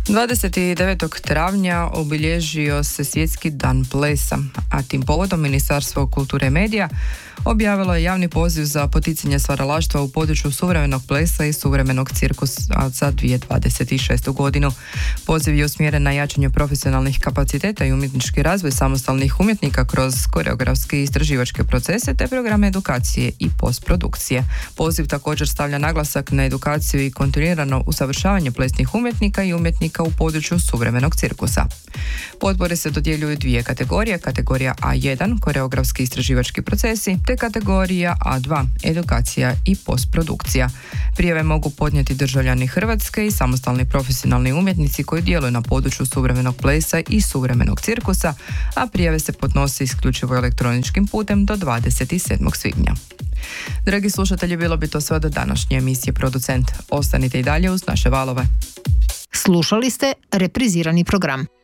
29. travnja obilježio se Svjetski dan plesa, a tim povodom Ministarstvo kulture i medija objavilo je javni poziv za poticanje stvaralaštva u području suvremenog plesa i suvremenog cirkusa za 2026. godinu. Poziv je usmjeren na jačanje profesionalnih kapaciteta i umjetnički razvoj samostalnih umjetnika kroz koreografske i istraživačke procese te programe edukacije i postprodukcije. Poziv također stavlja naglasak na edukaciju i kontinuirano usavršavanje plesnih umjetnika i umjetnika u području suvremenog cirkusa. Potpore se dodjeljuju dvije kategorije, kategorija A1, koreografski istraživački procesi, te kategorija A2, edukacija i postprodukcija. Prijave mogu podnijeti državljani Hrvatske i samostalni profesionalni umjetnici koji djeluju na području suvremenog plesa i suvremenog cirkusa, a prijave se podnose isključivo elektroničkim putem do 27. svibnja. Dragi slušatelji, bilo bi to sve do današnje emisije Producent. Ostanite i dalje uz naše valove. Slušali ste reprizirani program.